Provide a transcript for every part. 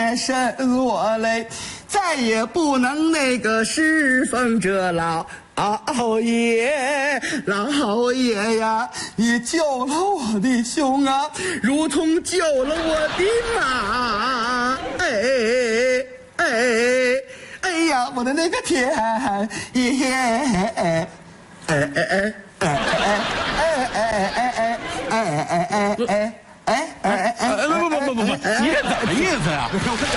年身弱累，再也不能那个侍奉着老爷，老爷呀，你救了我的兄啊，如同救了我的妈。哎呀，我的那个天爷！ 不，你这怎么意思呀？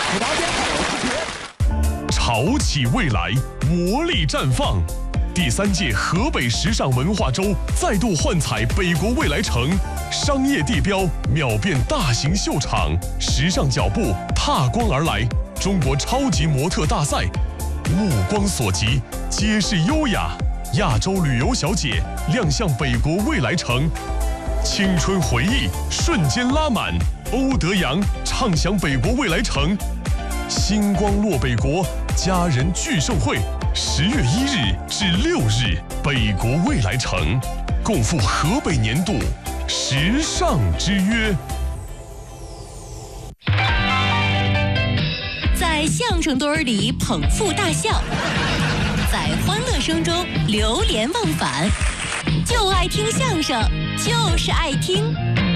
潮起未来，魔力绽放。第3届河北时尚文化周再度幻彩北国未来城，商业地标秒变大型秀场，时尚脚步踏光而来。中国超级模特大赛，目光所及，皆是优雅。亚洲旅游小姐亮相北国未来城，青春回忆瞬间拉满。欧德阳畅享北国未来城，星光落北国家人聚盛会，10月1日至6日，北国未来城，共赴河北年度时尚之约。 在相声堆儿里捧腹大笑，在欢乐声中流连忘返，就爱听相声，就是爱听。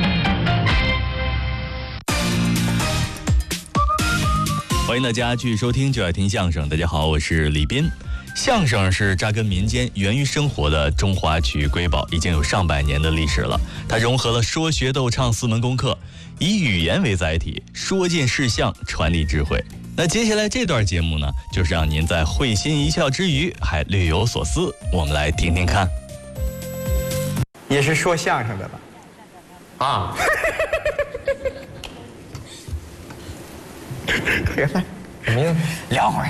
欢迎大家继续收听就爱听相声。大家好，我是李斌。相声是扎根民间、源于生活的中华曲艺瑰宝，已经有上百年的历史了。它融合了说学逗唱4门功课，以语言为载体，说尽事项，传递智慧。那接下来这段节目呢，就是让您在会心一笑之余还略有所思。我们来听听看。 也是说相声的吧？ 啊。 回来， 什么意思？ 聊会儿。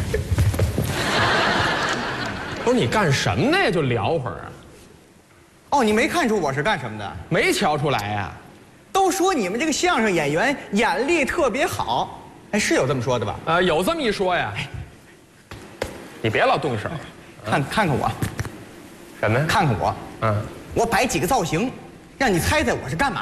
不是你干什么呢？就聊会儿啊？ 哦，你没看出我是干什么的？ 没瞧出来呀？ 都说你们这个相声演员眼力特别好，哎，是有这么说的吧？ 有这么一说呀。你别老动手， 看看我， 什么呀？ 看看我，我摆几个造型，让你猜猜我是干嘛